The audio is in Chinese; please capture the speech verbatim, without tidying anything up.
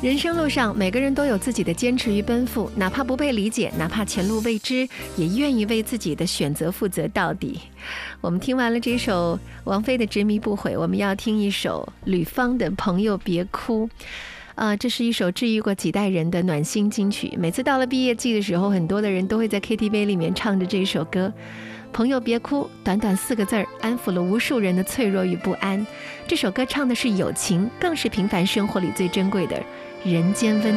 人生路上，每个人都有自己的坚持与奔赴，哪怕不被理解，哪怕前路未知，也愿意为自己的选择负责到底。我们听完了这首王菲的《执迷不悔》，我们要听一首吕方的《朋友别哭》。呃，这是一首治愈过几代人的暖心金曲。每次到了毕业季的时候，很多的人都会在 K T V 里面唱着这首歌。朋友别哭，短短四个字儿，安抚了无数人的脆弱与不安。这首歌唱的是友情，更是平凡生活里最珍贵的人间温